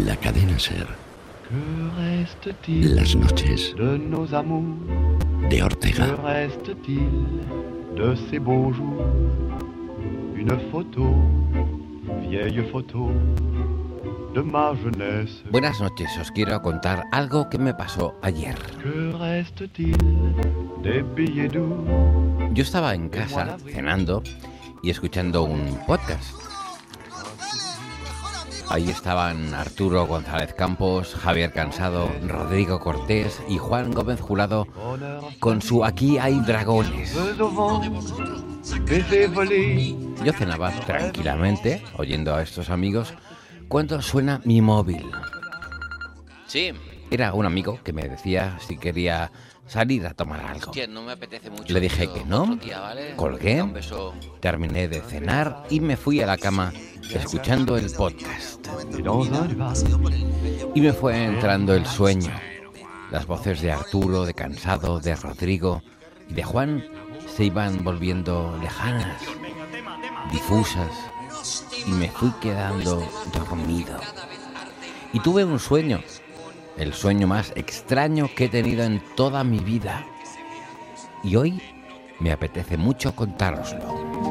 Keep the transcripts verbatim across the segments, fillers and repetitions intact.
La cadena SER. Las noches de nos amours, de Ortega. que reste-t-il de ces beaux jours? Une photo, vieille photo de ma jeunesse. Buenas noches, os quiero contar algo que me pasó ayer. Que reste-t-il des billets doux? Yo estaba en casa cenando y escuchando un podcast. Ahí estaban Arturo González Campos, Javier Cansado, Rodrigo Cortés y Juan Gómez Jurado con su Aquí hay dragones. Yo cenaba tranquilamente, oyendo a estos amigos, cuando suena mi móvil. Sí, era un amigo que me decía si quería salir a tomar algo. Hostia, no me apetece mucho. Le dije que no, día, ¿vale? colgué, Un beso. terminé de cenar y me fui a la cama escuchando el podcast. Et dans un bar, Y me fue entrando el sueño. Las voces de Arturo, de Cansado, de Rodrigo y de Juan se iban volviendo lejanas, difusas, y me fui quedando dormido. Y tuve un sueño, el sueño más extraño que he tenido en toda mi vida. Y hoy me apetece mucho contároslo.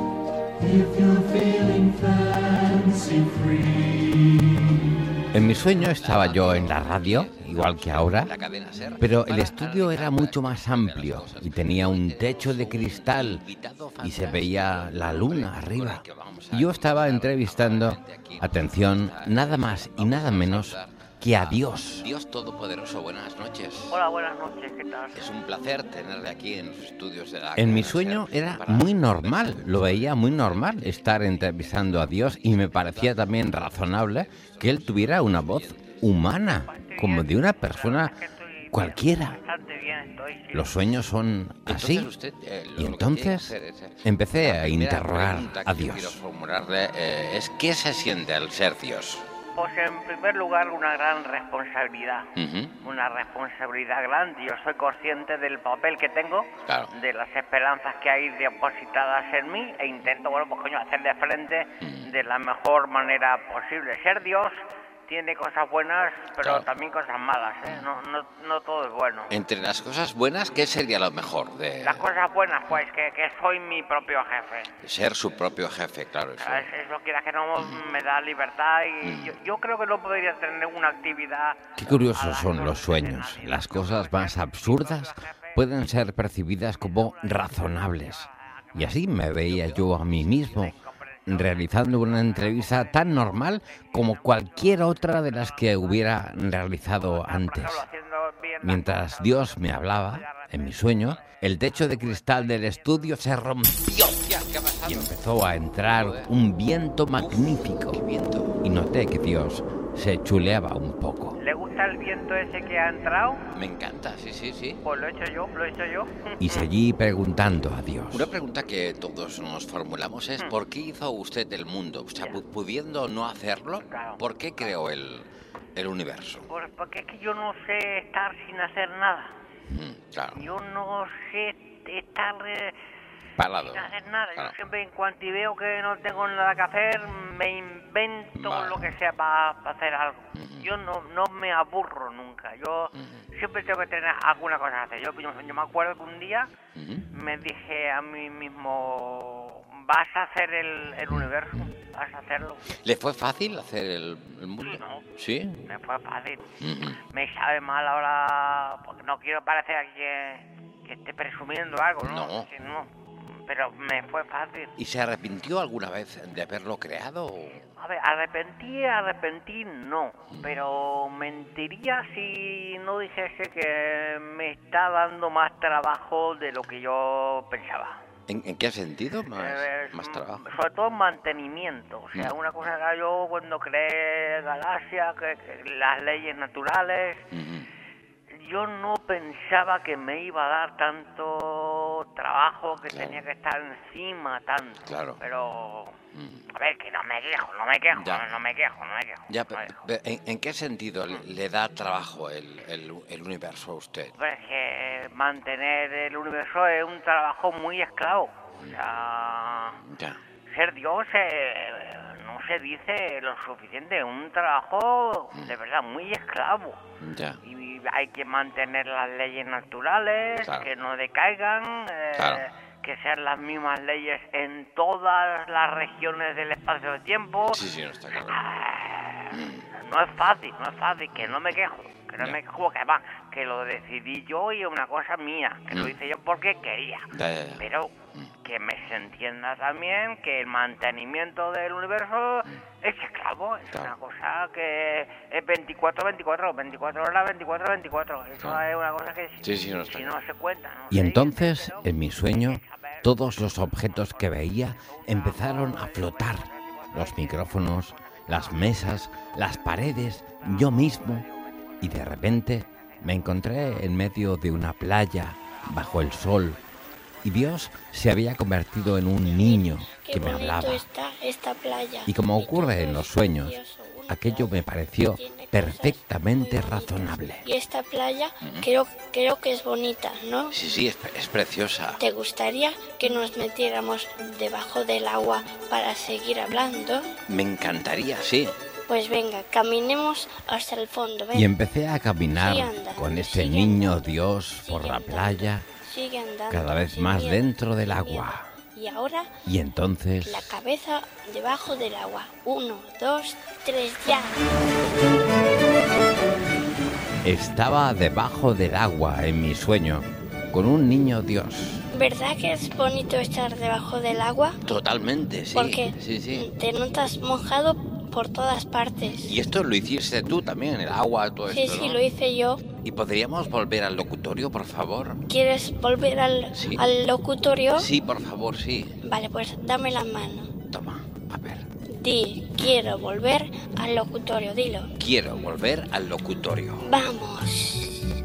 En mi sueño estaba yo en la radio, igual que ahora, La cadena SER. pero el estudio era mucho más amplio y tenía un techo de cristal y se veía la luna arriba. Y yo estaba entrevistando, atención, nada más y nada menos que a Dios. Dios Todopoderoso, buenas noches. Hola, buenas noches, ¿qué tal? Es un placer tenerle aquí en los estudios de la En mi cadena sueño SER era para- muy normal, lo veía muy normal estar entrevistando a Dios y me parecía también razonable que él tuviera una voz humana, como de una persona cualquiera. Bastante bien estoy, sí. Los sueños son Entonces así. usted, eh, lo- Y lo que entonces tiene que hacer es, eh, empecé la a primera interrogar pregunta a que yo Dios. quiero formularle eh, es ¿qué se siente al ser Dios? Pues en primer lugar una gran responsabilidad, Ujú, una responsabilidad grande. Yo soy consciente del papel que tengo, Claro. de las esperanzas que hay depositadas en mí e intento, bueno, pues coño, hacerle frente Mm. de la mejor manera posible. Ser Dios tiene cosas buenas, pero Claro. también cosas malas, ¿eh? No, no, no todo es bueno. Entre las cosas buenas, ¿qué sería lo mejor de Las cosas buenas, pues, que, que soy mi propio jefe. ser su propio jefe? Claro, eso. ¿Sabes? Eso quiera que no me da libertad y yo, yo creo que no podría tener una actividad. Qué a curiosos las son los órdenes de sueños. nadie. Las cosas más absurdas pueden ser percibidas como razonables. Y así me veía yo a mí mismo, realizando una entrevista tan normal como cualquier otra de las que hubiera realizado antes. Mientras Dios me hablaba, en mi sueño, el techo de cristal del estudio se rompió Hostia, ¿qué ha pasado? y empezó a entrar un viento magnífico. Viento. Y noté que Dios se chuleaba un poco. ¿Le gusta el viento ese que ha entrado? Me encanta, sí, sí, sí. Pues lo he hecho yo, lo he hecho yo. Y seguí preguntando a Dios. Una pregunta que todos nos formulamos es ¿por qué hizo usted el mundo? O sea, pu- pudiendo no hacerlo, Claro. ¿por qué creó el, el universo? Pues porque es que yo no sé estar sin hacer nada. Mm, claro, Yo no sé estar eh, parado. sin hacer nada. Claro. Yo siempre, en cuanto veo que no tengo nada que hacer, me invento Vale. lo que sea para hacer algo. Ujú. Yo no, no me aburro nunca. Yo Ujú. siempre tengo que tener alguna cosa que hacer. Yo, yo, yo me acuerdo que un día Ujú. me dije a mí mismo, vas a hacer el, el universo, vas a hacerlo. ¿Le fue fácil hacer el, el mundo? No. ¿Sí? Me fue fácil. Ujú. Me sabe mal ahora, porque no quiero parecer aquí que, que esté presumiendo algo, ¿no? No. Sí, no. Pero me fue fácil. ¿Y se arrepintió alguna vez de haberlo creado? o- A ver, arrepentir, arrepentir no, pero mentiría si no dijese que me está dando más trabajo de lo que yo pensaba. ¿En, en qué sentido más, Eh, más mm, trabajo? Sobre todo mantenimiento. O sea, Mm. una cosa era yo cuando creé Galaxia, que, que las leyes naturales. Ujú. Yo no pensaba que me iba a dar tanto trabajo, que Claro. tenía que estar encima tanto. Claro. Pero, Mm. a ver, que no me quejo, no me quejo, Ya. no, no me quejo, no me quejo. Ya, no pe- me quejo. pe- ¿en, en qué sentido le, le da trabajo el, el, el universo a usted? Hombre, es que mantener el universo es un trabajo muy esclavo. O sea, Ya. ser Dios, eh, no se dice lo suficiente. Un trabajo de verdad muy esclavo. Ya. Y hay que mantener las leyes naturales, Claro. que no decaigan, eh, Claro. que sean las mismas leyes en todas las regiones del espacio-tiempo. Sí, sí, no está claro. Ah, no es fácil, no es fácil, que no me quejo, que no Ya. me quejo, que además, que lo decidí yo y es una cosa mía, que lo Mm. hice yo porque quería. Ya, ya, ya. Pero que me se entienda también que el mantenimiento del universo es esclavo, es Claro. una cosa que es veinticuatro veinticuatro, veinticuatro horas, veinticuatro veinticuatro. Eso Claro. es una cosa que Sí, sí, no está si claro. no se cuenta, no Y se entonces, dice, pero en mi sueño, hay que saber- todos los objetos que veía empezaron a flotar. Los micrófonos, las mesas, las paredes, yo mismo. Y de repente me encontré en medio de una playa, bajo el sol. Y Dios se había convertido en un niño Qué que me bonito hablaba. está esta playa. Y como ocurre todo en los es sueños, precioso, una aquello me playa pareció tiene cosas perfectamente muy bonitas. razonable. Y esta playa creo, creo que es bonita, ¿no? Sí, sí, es, es preciosa. ¿Te gustaría que nos metiéramos debajo del agua para seguir hablando? Me encantaría, sí. Pues venga, caminemos hasta el fondo. Ven. Y empecé a caminar Sigue andando, con este sigue niño andando, Dios sigue por la andando, playa, sigue andando, cada vez sin más miedo, dentro del sin agua. miedo. Y ahora Y entonces la cabeza debajo del agua. Uno, dos, tres, ya. estaba debajo del agua en mi sueño, con un niño Dios. ¿Verdad que es bonito estar debajo del agua? Totalmente, sí. Porque Sí, sí. te notas mojado por todas partes. Y esto lo hiciste tú también, el agua, todo Sí, esto, sí, ¿no? lo hice yo. ¿Y podríamos volver al locutorio, por favor? ¿Quieres volver al, Sí. al locutorio? Sí, por favor, sí. Vale, pues dame la mano. Toma, a ver. Di, quiero volver al locutorio, dilo. Quiero volver al locutorio. Vamos.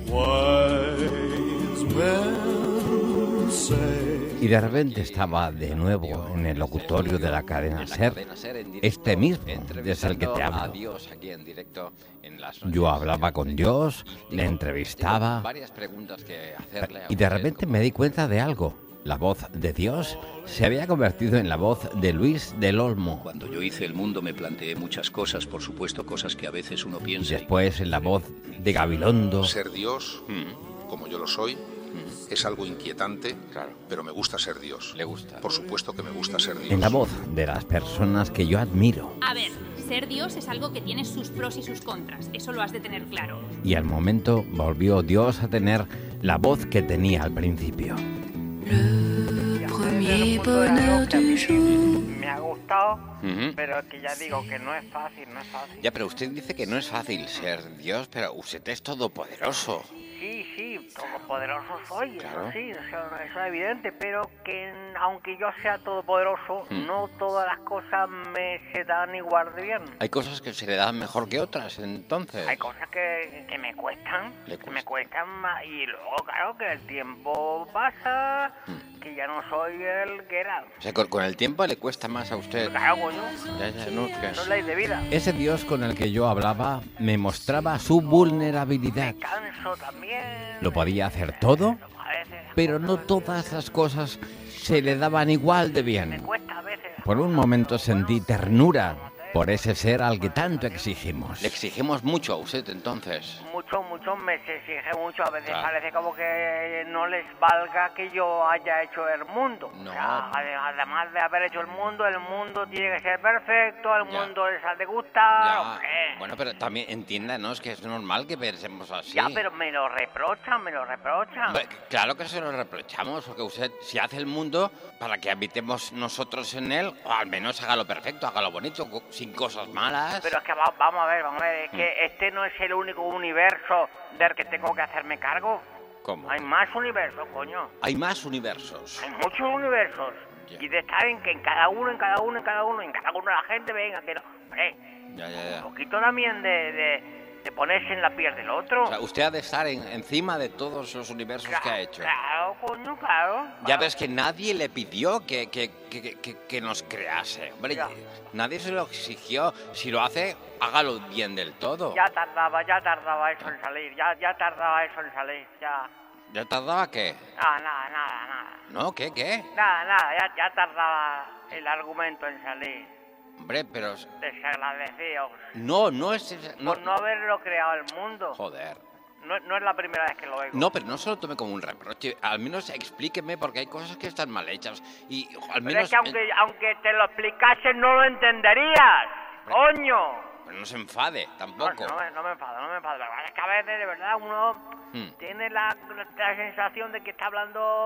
Y de repente estaba de nuevo en el locutorio de la cadena SER, este mismo desde el que te hablo. A Dios aquí en directo en las noches. Yo hablaba con Dios, le Tengo entrevistaba varias preguntas que hacerle a y de usted, repente como- me di cuenta de algo. La voz de Dios se había convertido en la voz de Luis del Olmo. Cuando yo hice el mundo me planteé muchas cosas, por supuesto, cosas que a veces uno Y piensa. y- después en la voz de Gabilondo. Ser Dios, como yo lo soy, es algo inquietante, Claro. pero me gusta ser Dios. Le gusta. Por supuesto que me gusta ser Dios. En la voz de las personas que yo admiro. A ver, ser Dios es algo que tiene sus pros y sus contras. Eso lo has de tener claro. Y al momento volvió Dios a tener la voz que tenía al principio. Desde el punto de vista que a mí me ha gustado, Ujú. pero que ya digo que no es fácil, no es fácil. Ya, pero usted dice que no es fácil ser Dios, pero usted es todopoderoso. Sí, sí, todopoderoso soy, Claro. eso sí, eso, eso es evidente, pero que aunque yo sea todopoderoso, Mm. no todas las cosas me se dan igual de bien. Hay cosas que se le dan mejor que otras, entonces. Hay cosas que, que me cuestan, Le que me cuesta. cuestan más, y luego, claro, que el tiempo pasa, Mm. que ya no soy el que era. O sea, con, con el tiempo le cuesta más a usted. Claro, coño, Ya, ya, no, que- no es ley de vida. Ese Dios con el que yo hablaba me mostraba su vulnerabilidad. Me canso también. Lo podía hacer todo, A veces, pero no todas las cosas se le daban igual de me bien. cuesta a veces. Por un momento sentí ternura por ese ser al que tanto exigimos. Le exigimos mucho a usted, entonces. Mucho, mucho me se exige mucho. A veces Claro. parece como que no les valga que yo haya hecho el mundo. No. O sea, ade- además de haber hecho el mundo, el mundo tiene que ser perfecto, el Ya. mundo les ha de gustar. Ya. hombre. Bueno, pero también entiéndanos que es normal que pensemos así. Ya, pero me lo reprochan, me lo reprochan. Hombre, claro que se lo reprochamos, porque usted, si hace el mundo para que habitemos nosotros en él, o al menos hágalo perfecto, hágalo bonito, co- sin cosas malas. Pero es que va- vamos a ver, vamos a ver, es Mm. que este no es el único universo del que tengo que hacerme cargo. ¿Cómo? Hay más universos, coño. Hay más universos. Hay muchos universos. Ya. Y de estar en que en cada uno, en cada uno, en cada uno, en cada uno de la gente, venga, que no. Hombre, Ya, ya, un ya. poquito también de, de, de ponerse en la piel del otro. O sea, usted ha de estar en- encima de todos los universos que ha hecho. Claro, coño, claro. Ya claro. ves que nadie le pidió que, que, que, que, que nos crease. Hombre, Ya. nadie se lo exigió. Si lo hace, hágalo bien del todo. Ya tardaba, ya tardaba eso en salir, ya, ya tardaba eso en salir, ya. ¿Ya tardaba qué? Nada, nada, nada, nada. ¿No? ¿Qué? ¿Qué? Nada, nada, ya, ya tardaba el argumento en salir. Hombre, pero... Desagradecidos. No, no es... No, por no haberlo creado el mundo. Joder. No, no es la primera vez que lo oigo. No, pero no se lo tome como un reproche. Al menos explíqueme, porque hay cosas que están mal hechas. Y al menos... Pero es que aunque, aunque te lo explicases, no lo entenderías. Pero, ¡Coño! Pero no se enfade, tampoco. No, no, me, no me enfado, no me enfado. Es que a veces, de verdad, uno Hmm. tiene la, la sensación de que está hablando